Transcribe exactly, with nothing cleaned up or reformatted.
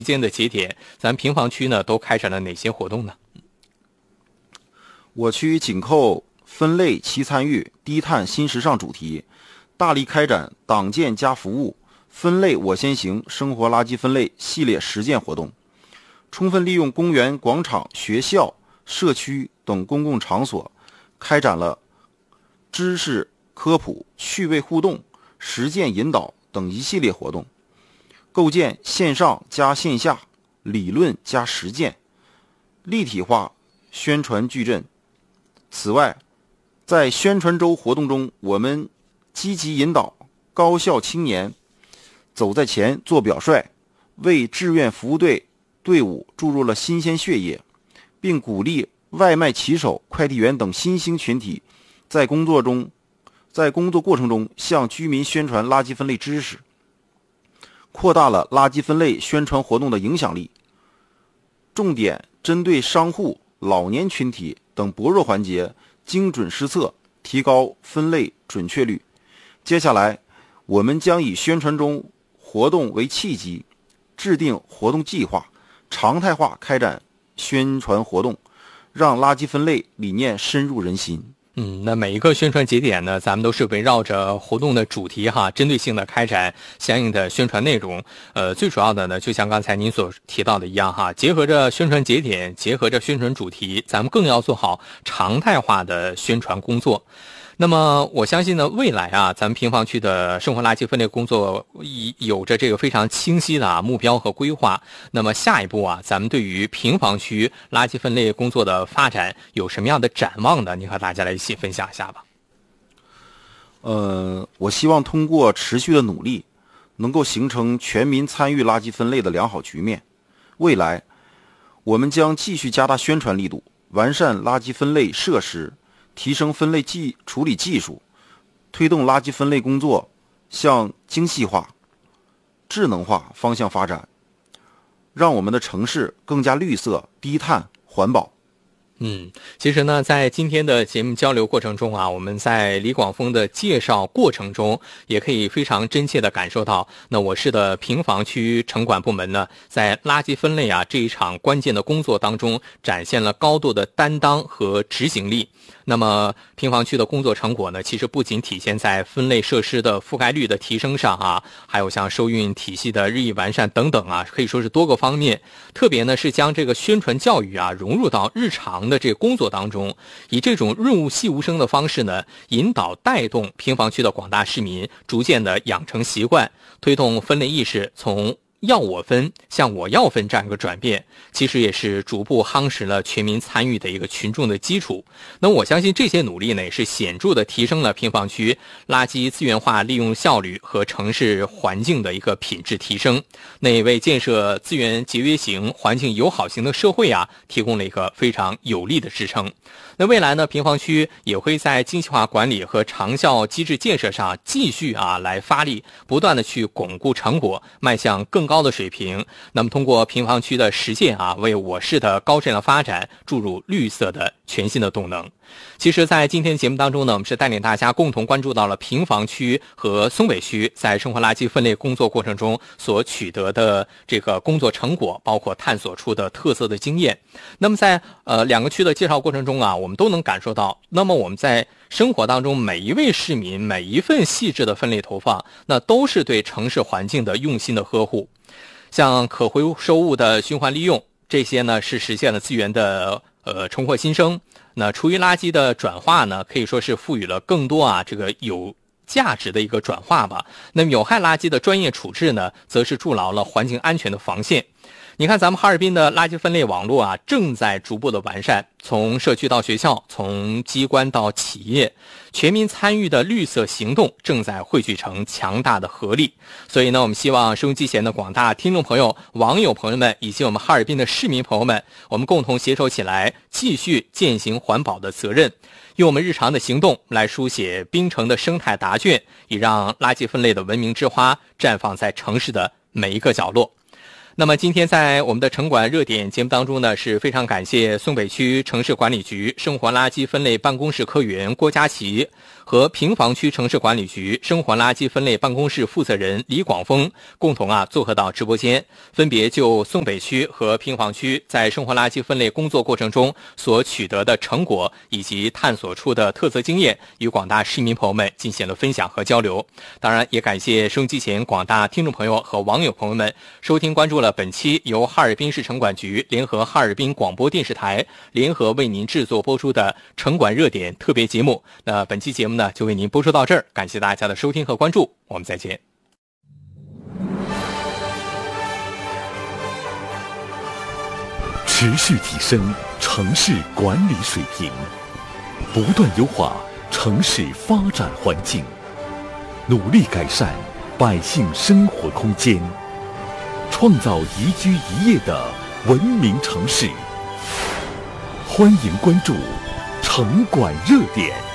间的节点，咱平房区呢都开展了哪些活动呢？ 我区紧扣分类齐参与、低碳新时尚主题，大力开展党建加服务、分类我先行生活垃圾分类系列实践活动，充分利用公园、广场、学校、社区等公共场所，开展了知识科普、趣味互动、实践引导等一系列活动，构建线上加线下、理论加实践、立体化宣传矩阵。此外，在宣传周活动中，我们积极引导高校青年走在前做表率，为志愿服务队队伍注入了新鲜血液，并鼓励外卖骑手、快递员等新兴群体在工作中在工作过程中向居民宣传垃圾分类知识，扩大了垃圾分类宣传活动的影响力，重点针对商户、老年群体等薄弱环节精准施策，提高分类准确率。接下来，我们将以宣传中活动为契机，制定活动计划，常态化开展宣传活动，让垃圾分类理念深入人心。 嗯，那每一个宣传节点呢，咱们都是围绕着活动的主题哈，针对性的开展相应的宣传内容。呃，最主要的呢，就像刚才您所提到的一样哈，结合着宣传节点，结合着宣传主题，咱们更要做好常态化的宣传工作。那么我相信呢，未来啊，咱们平房区的生活垃圾分类工作有着这个非常清晰的啊目标和规划。那么下一步啊，咱们对于平房区垃圾分类工作的发展有什么样的展望呢？您和大家来一起分享一下吧。 呃，我希望通过持续的努力，能够形成全民参与垃圾分类的良好局面。未来，我们将继续加大宣传力度，完善垃圾分类设施，提升分类技处理技术，推动垃圾分类工作向精细化、智能化方向发展，让我们的城市更加绿色、低碳、环保。 嗯，其实呢，在今天的节目交流过程中啊，我们在李广峰的介绍过程中，也可以非常真切地感受到，那我市的平房区城管部门呢，在垃圾分类啊这一场关键的工作当中，展现了高度的担当和执行力。那么平房区的工作成果呢，其实不仅体现在分类设施的覆盖率的提升上啊，还有像收运体系的日益完善等等啊，可以说是多个方面。特别呢是将这个宣传教育啊融入到日常的这个工作当中，以这种润物细无声的方式呢，引导带动平房区的广大市民逐渐的养成习惯，推动分类意识从要我分向我要分这样一个转变，其实也是逐步夯实了全民参与的一个群众的基础。那我相信这些努力呢，也是显著的提升了平房区垃圾资源化利用效率和城市环境的一个品质提升，那也为建设资源节约型、环境友好型的社会啊，提供了一个非常有力的支撑。那未来呢，平房区也会在精细化管理和长效机制建设上继续啊来发力，不断的去巩固成果，迈向更高的水平。那么通过平房区的实践啊，为我市的高质量发展注入绿色的全新的动能。其实在今天的节目当中呢，我们是带领大家共同关注到了平房区和松北区在生活垃圾分类工作过程中所取得的这个工作成果，包括探索出的特色的经验。那么在呃两个区的介绍过程中啊，我们都能感受到，那么我们在生活当中每一位市民每一份细致的分类投放，那都是对城市环境的用心的呵护。像可回收物的循环利用，这些呢是实现了资源的呃重获新生。那厨余垃圾的转化呢，可以说是赋予了更多啊这个有价值的一个转化吧。那么有害垃圾的专业处置呢，则是筑牢了环境安全的防线。你看咱们哈尔滨的垃圾分类网络啊，正在逐步的完善，从社区到学校，从机关到企业，全民参与的绿色行动正在汇聚成强大的合力。所以呢，我们希望收音机前的广大听众朋友、网友朋友们，以及我们哈尔滨的市民朋友们，我们共同携手起来，继续践行环保的责任，用我们日常的行动来书写滨城的生态答卷，以让垃圾分类的文明之花绽放在城市的每一个角落。 那么今天在我们的城管热点节目当中呢，是非常感谢松北区城市管理局生活垃圾分类办公室科员郭佳琪和平房区城市管理局生活垃圾分类办公室负责人李广峰共同啊做客到直播间，分别就松北区和平房区在生活垃圾分类工作过程中所取得的成果以及探索出的特色经验，与广大市民朋友们进行了分享和交流。当然，也感谢收音机前广大听众朋友和网友朋友们收听关注了本期由哈尔滨市城管局联合哈尔滨广播电视台联合为您制作播出的城管热点特别节目。那本期节目呢，就为您播出到这儿，感谢大家的收听和关注，我们再见。 持续提升城市管理水平，不断优化城市发展环境，努力改善百姓生活空间，创造宜居宜业的文明城市。欢迎关注城管热点。